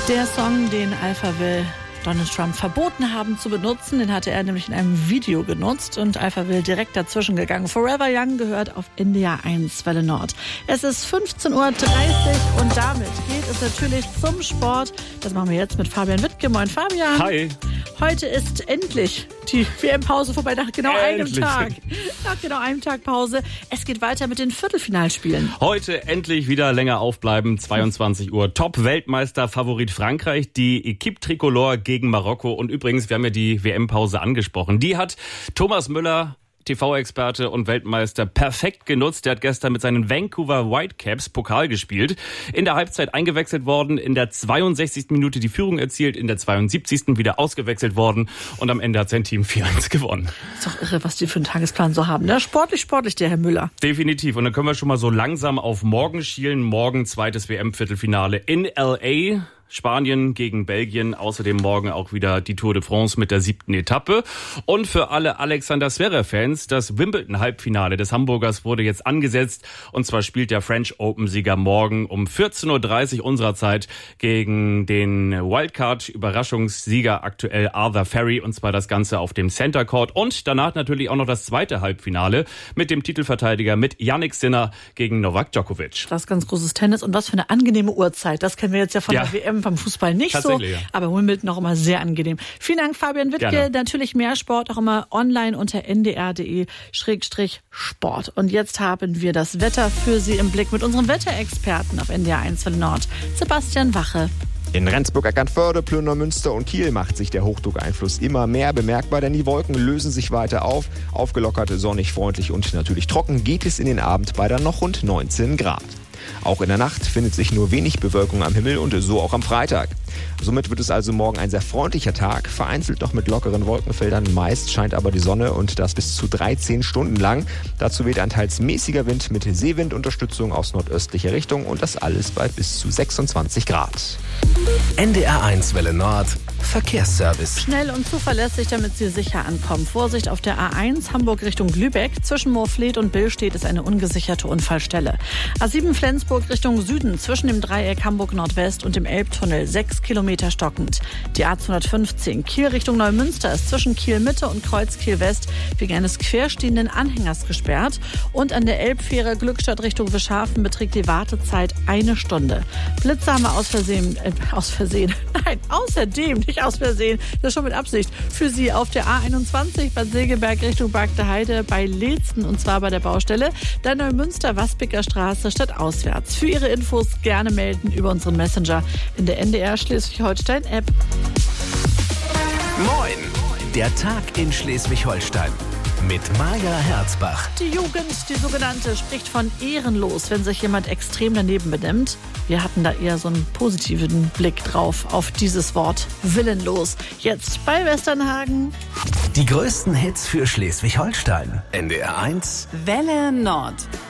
Der Song, den Alphaville Donald Trump verboten haben zu benutzen, den hatte er nämlich in einem Video genutzt und Alphaville direkt dazwischen gegangen. Forever Young gehört auf NDR 1 Welle Nord. Es ist 15:30 Uhr und damit geht es natürlich zum Sport. Das machen wir jetzt mit Fabian Wittke. Moin Fabian. Hi. Heute ist endlich die WM-Pause vorbei, nach genau einem Tag. Nach genau einem Tag Pause. Es geht weiter mit den Viertelfinalspielen. Heute endlich wieder länger aufbleiben, 22 Uhr. Top-Weltmeister-Favorit Frankreich, die Equipe Tricolore gegen Marokko. Und übrigens, wir haben ja die WM-Pause angesprochen. Die hat Thomas Müller, TV-Experte und Weltmeister, perfekt genutzt. Der hat gestern mit seinen Vancouver Whitecaps Pokal gespielt. In der Halbzeit eingewechselt worden, in der 62. Minute die Führung erzielt, in der 72. wieder ausgewechselt worden und am Ende hat sein Team 4-1 gewonnen. Ist doch irre, was die für einen Tagesplan so haben, ne? Sportlich, der Herr Müller. Definitiv. Und dann können wir schon mal so langsam auf morgen schielen. Morgen zweites WM-Viertelfinale in L.A., Spanien gegen Belgien, außerdem morgen auch wieder die Tour de France mit der 7. Etappe. Und für alle Alexander Zverev-Fans, das Wimbledon-Halbfinale des Hamburgers wurde jetzt angesetzt. Und zwar spielt der French Open-Sieger morgen um 14:30 Uhr unserer Zeit gegen den Wildcard-Überraschungssieger aktuell Arthur Ferry. Und zwar das Ganze auf dem Center Court. Und danach natürlich auch noch das zweite Halbfinale mit dem Titelverteidiger, mit Jannik Sinner gegen Novak Djokovic. Das ist ganz großes Tennis. Und was für eine angenehme Uhrzeit. Das kennen wir jetzt ja von der WM. Beim Fußball nicht so, ja. Aber Wimbledon auch immer sehr angenehm. Vielen Dank, Fabian Wittke. Gerne. Natürlich mehr Sport, auch immer online unter ndr.de/Sport. Und jetzt haben wir das Wetter für Sie im Blick mit unserem Wetterexperten auf NDR 1 Welle Nord, Sebastian Wache. In Rendsburg, Eckernförde, Plünder, Münster und Kiel macht sich der Hochdruckeinfluss immer mehr bemerkbar, denn die Wolken lösen sich weiter auf. Aufgelockert, sonnig, freundlich und natürlich trocken geht es in den Abend bei dann noch rund 19 Grad. Auch in der Nacht findet sich nur wenig Bewölkung am Himmel und so auch am Freitag. Somit wird es also morgen ein sehr freundlicher Tag, vereinzelt noch mit lockeren Wolkenfeldern. Meist scheint aber die Sonne und das bis zu 13 Stunden lang. Dazu weht ein teils mäßiger Wind mit Seewindunterstützung aus nordöstlicher Richtung und das alles bei bis zu 26 Grad. NDR 1 Welle Nord Verkehrsservice. Schnell und zuverlässig, damit Sie sicher ankommen. Vorsicht auf der A1 Hamburg Richtung Lübeck. Zwischen Moorfleet und Billstedt ist eine ungesicherte Unfallstelle. A7 Flensburg Richtung Süden. Zwischen dem Dreieck Hamburg Nordwest und dem Elbtunnel 6 Kilometer stockend. Die A215 Kiel Richtung Neumünster ist zwischen Kiel Mitte und Kreuz Kiel West wegen eines querstehenden Anhängers gesperrt. Und an der Elbfähre Glückstadt Richtung Wischhafen beträgt die Wartezeit 1 Stunde. Blitze haben wir außerdem, nicht aus Versehen, das ist schon mit Absicht, für Sie auf der A21 Bad Segeberg Richtung Bargter Heide bei Leetzen und zwar bei der Baustelle. Dann Neumünster, Waspiker Straße statt auswärts. Für Ihre Infos gerne melden über unseren Messenger in der NDR Schleswig-Holstein-App. Moin! Der Tag in Schleswig-Holstein. Mit Maja Herzbach. Die Jugend, die sogenannte, spricht von ehrenlos, wenn sich jemand extrem daneben benimmt. Wir hatten da eher so einen positiven Blick drauf, auf dieses Wort willenlos. Jetzt bei Westernhagen. Die größten Hits für Schleswig-Holstein. NDR 1 Welle Nord.